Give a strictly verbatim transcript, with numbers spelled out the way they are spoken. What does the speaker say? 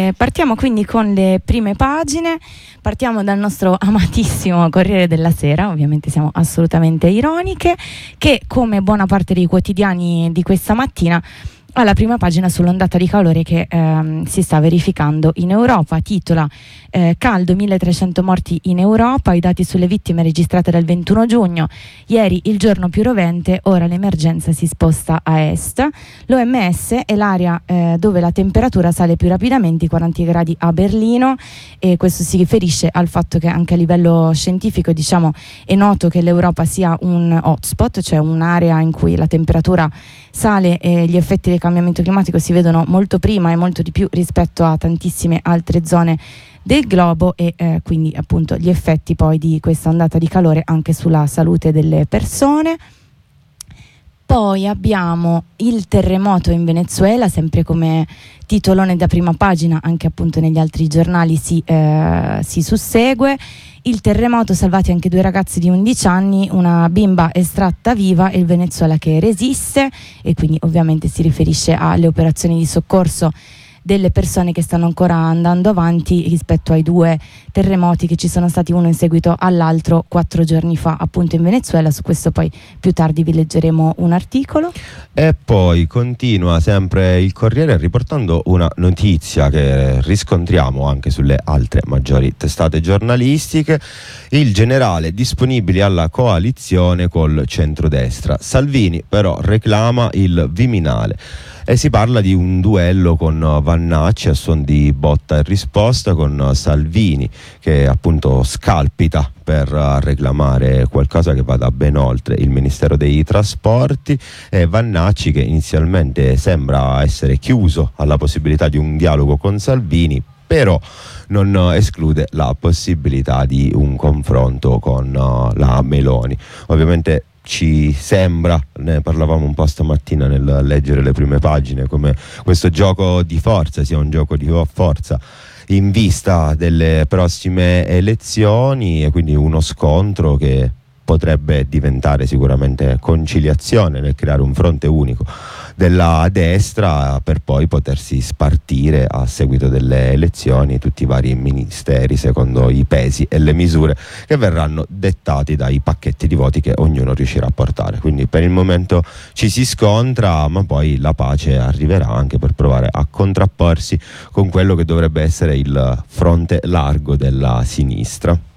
Eh, partiamo quindi con le prime pagine, partiamo dal nostro amatissimo Corriere della Sera, ovviamente siamo assolutamente ironiche, che come buona parte dei quotidiani di questa mattina ha la prima pagina sull'ondata di calore che ehm, si sta verificando in Europa. Titola eh, caldo, milletrecento morti in Europa, i dati sulle vittime registrate dal ventuno giugno, ieri il giorno più rovente, ora l'emergenza si sposta a est. L'O M S è l'area eh, dove la temperatura sale più rapidamente, i quaranta gradi a Berlino, e questo si riferisce al fatto che anche a livello scientifico, diciamo, è noto che l'Europa sia un hotspot, cioè un'area in cui la temperatura sale e gli effetti del cambiamento climatico si vedono molto prima e molto di più rispetto a tantissime altre zone del globo, e eh, quindi appunto gli effetti poi di questa ondata di calore anche sulla salute delle persone. Poi abbiamo il terremoto in Venezuela, sempre come titolone da prima pagina, anche appunto negli altri giornali si, eh, si sussegue. Il terremoto, salvati anche due ragazzi di undici anni, una bimba estratta viva e il Venezuela che resiste, e quindi ovviamente si riferisce alle operazioni di soccorso delle persone che stanno ancora andando avanti rispetto ai due terremoti che ci sono stati uno in seguito all'altro quattro giorni fa appunto in Venezuela. Su questo poi più tardi vi leggeremo un articolo. E poi continua sempre il Corriere riportando una notizia che riscontriamo anche sulle altre maggiori testate giornalistiche: il generale disponibile alla coalizione col centrodestra, Salvini però reclama il Viminale. E si parla di un duello con Vannacci a suon di botta e risposta, con Salvini che appunto scalpita per reclamare qualcosa che vada ben oltre il Ministero dei Trasporti, e Vannacci che inizialmente sembra essere chiuso alla possibilità di un dialogo con Salvini, però non esclude la possibilità di un confronto con la Meloni. Ovviamente ci sembra, ne parlavamo un po' stamattina nel leggere le prime pagine, come questo gioco di forza sia un gioco di forza in vista delle prossime elezioni, e quindi uno scontro che potrebbe diventare sicuramente conciliazione nel creare un fronte unico della destra, per poi potersi spartire a seguito delle elezioni tutti i vari ministeri secondo i pesi e le misure che verranno dettati dai pacchetti di voti che ognuno riuscirà a portare. Quindi per il momento ci si scontra, ma poi la pace arriverà anche per provare a contrapporsi con quello che dovrebbe essere il fronte largo della sinistra.